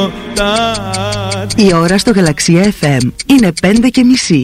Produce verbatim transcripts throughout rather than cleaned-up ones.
Η ώρα στο Γαλαξία εφ εμ είναι πέντε και μισή.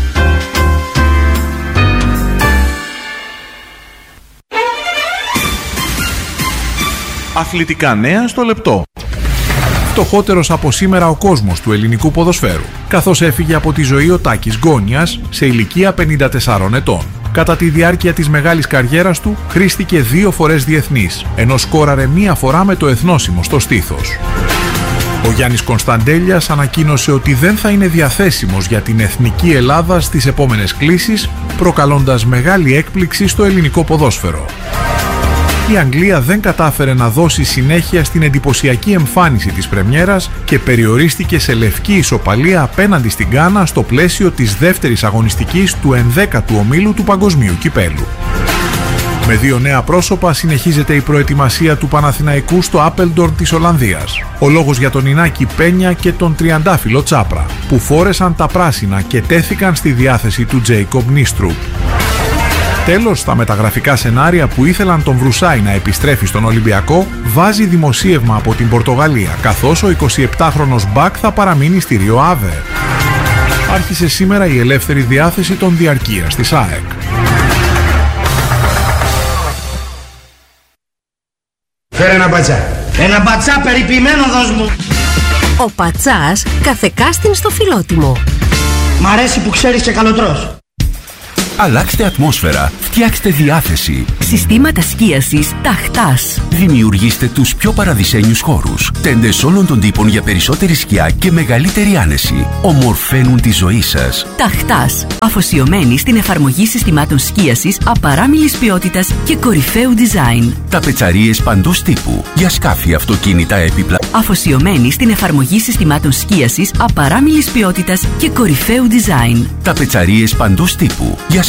Αθλητικά νέα στο λεπτό. Φτωχότερος από σήμερα ο κόσμος του ελληνικού ποδοσφαίρου, καθώς έφυγε από τη ζωή ο Τάκης Γκόνιας σε ηλικία πενήντα τεσσάρων ετών. Κατά τη διάρκεια της μεγάλης καριέρας του, χρήστηκε δύο φορές διεθνής, ενώ σκόραρε μία φορά με το εθνόσημο στο στήθος. Ο Γιάννης Κωνσταντέλιας ανακοίνωσε ότι δεν θα είναι διαθέσιμος για την εθνική Ελλάδα στις επόμενες κλήσεις, προκαλώντας μεγάλη έκπληξη στο ελληνικό ποδόσφαιρο. Η Αγγλία δεν κατάφερε να δώσει συνέχεια στην εντυπωσιακή εμφάνιση της πρεμιέρας και περιορίστηκε σε λευκή ισοπαλία απέναντι στην Γκάνα στο πλαίσιο της δεύτερης αγωνιστικής του ενδέκατου ομίλου του Παγκοσμίου Κυπέλλου. Με δύο νέα πρόσωπα συνεχίζεται η προετοιμασία του Παναθηναϊκού στο Άπελντορν της Ολλανδίας. Ο λόγος για τον Ινάκη Πένια και τον τριαντάφυλλο Τσάπρα, που φόρεσαν τα πράσινα και τέθηκαν στη διάθεση του Τζέικομπ Νίστρουπ. Τέλος, τα μεταγραφικά σενάρια που ήθελαν τον Βρουσάη να επιστρέφει στον Ολυμπιακό βάζει δημοσίευμα από την Πορτογαλία, καθώς ο εικοσιεπτάχρονος Μπακ θα παραμείνει στη Ριο Άβε. Άρχισε σήμερα η ελεύθερη διάθεση των διαρκείας της ΑΕΚ. Φέρε ένα μπατσά. Ένα μπατσά περιποιημένο δώσ' μου. Ο πατσάς καθεκάστην στο φιλότιμο. Μ' αρέσει που ξέρεις και καλοτρός. Αλλάξτε ατμόσφαιρα, φτιάξτε διάθεση. Συστήματα σκίασης Ταχτάς. Δημιουργήστε τους πιο παραδεισένιους χώρους. Τέντες όλων των τύπων για περισσότερη σκιά και μεγαλύτερη άνεση. Ομορφαίνουν τη ζωή σας. Ταχτάς. Αφοσιωμένη στην εφαρμογή συστημάτων σκίασης απαράμιλης ποιότητας και κορυφαίου design. Ταπετσαρίες παντός τύπου. Για σκάφη, αυτοκίνητα, έπιπλα. Αφοσιωμένη στην εφαρμογή συστημάτων σκίασης απαράμιλης ποιότητας και κορυφαίου design. Ταπετσαρίες παντός τύπου. Για